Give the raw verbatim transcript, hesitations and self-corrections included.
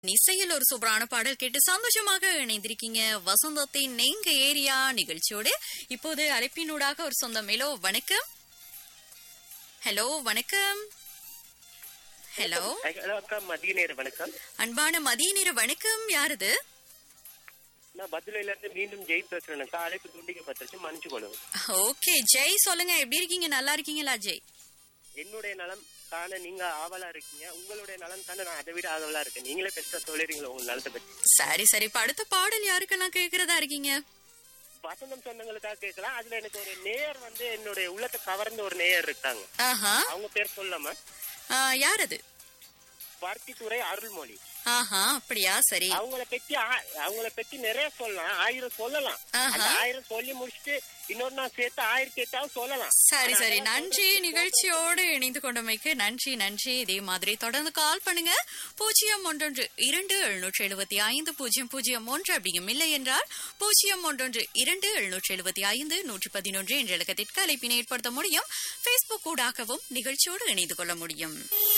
இசையில் ஒரு சூப்பரான பாடல் கேட்டு சந்தோஷமாக இணைந்திருக்கீங்க வசந்தத்தின் நீங்க ஏரியா நிகழ்ச்சியோடு. இப்போது அழைப்பினூடாக ஒரு சொந்தம். ஹலோ வணக்கம். ஹலோ வணக்கம். ஹலோ அக்கா, மதிய நேர வணக்கம். அன்பான மதிய நேர வணக்கம். யாரது? நான் பதுளையில இருந்து மீண்டும் ஜெய் பேசுறேன். அழைப்பு துண்டிக்கப்பட்டுச்சு, மன்னிச்சுக்கொள்ளுங்க. ஓகே ஜெய், சொல்லுங்க, எப்படி இருக்கீங்க? நல்லா இருக்கீங்களா ஜெய்? என்னுடைய நலம் காண நீங்க ஆவலா இருக்கீங்க, உங்களுடைய நலம் காண நான் அதை விட ஆவலா இருக்கேன். நீங்களே பெஸ்டா சொல்லிடுறீங்களா உங்க நலத்தை பத்தி? சரி சரி, இப்ப அடுத்த பாடல் யாருக்கெல்லாம் கேக்குறதா இருக்கீங்க? வசந்தம் சொந்தங்களுக்காக கேட்கலாம். அதுல எனக்கு ஒரு நேயர் வந்து என்னுடைய உள்ளத்தை கவர்ந்த ஒரு நேயர் இருக்காங்க. ஆஹா, அவங்க பேர் சொல்லாம, யார் அது? பருத்தித்துறை அருள்மொழி. ஆஹா, அப்படியா? சரி. அவங்கள பத்தி அவங்கள பத்தி நிறைய சொல்லலாம், ஆயிரம் சொல்லலாம். அந்த ஆயிரம் சொல்லி முடிச்சுட்டு இன்னொரு நாள் சேர்த்து ஆயிரத்தி எட்டாவது சொல்லலாம். சரி சரி, நன்றி. நிகழ்ச்சியோடு இணைந்து கொண்டமைக்கு நன்றி நன்றி. இதே மாதிரி தொடர்ந்து கால் பண்ணுங்க. பூஜ்ஜியம் ஒன்றொன்று இரண்டு எழுநூற்றி எழுபத்தி ஐந்து பூஜ்ஜியம் பூஜ்ஜியம் ஒன்று. அப்படியும் இல்லை என்றால் பூஜ்ஜியம் ஒன்றொன்று இரண்டு எழுநூற்றி எழுபத்தி ஐந்து நூற்றி பதினொன்று என்ற இலக்கத்திற்கு அழைப்பினை ஏற்படுத்த முடியும். பேஸ்புக் ஊடாகவும் நிகழ்ச்சியோடு இணைந்து கொள்ள முடியும்.